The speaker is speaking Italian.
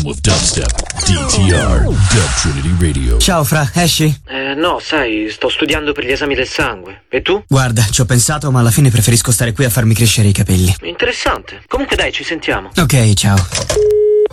home of dubstep. DTR, Dub Trinity Radio. Ciao Fra, esci? No, sai, sto studiando per gli esami del sangue. E tu? Guarda, ci ho pensato, ma alla fine preferisco stare qui a farmi crescere i capelli. Interessante. Comunque dai, ci sentiamo. Ok, ciao.